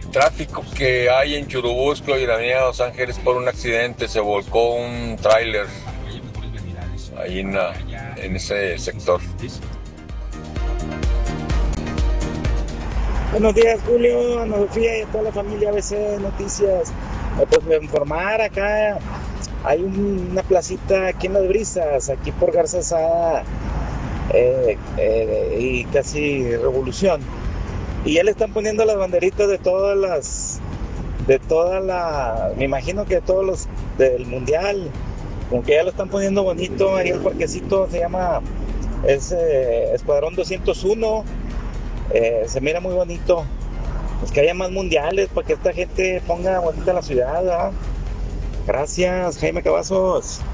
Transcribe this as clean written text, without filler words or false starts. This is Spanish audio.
Tráfico que hay en Churubusco y la avenida Los Ángeles por un accidente. Se volcó un tráiler ahí en ese sector. Buenos días, Julio, Ana Sofía y a toda la familia ABC Noticias. Pues me informar acá, hay una placita aquí en Las Brisas, aquí por Garza Sada y casi Revolución. Y ya le están poniendo las banderitas me imagino que de todos los del Mundial, como que ya lo están poniendo bonito. Ahí el parquecito se llama, Escuadrón 201. Se mira muy bonito. Pues que haya más mundiales para que esta gente ponga bonita la ciudad, ¿verdad? Gracias, Jaime Cavazos.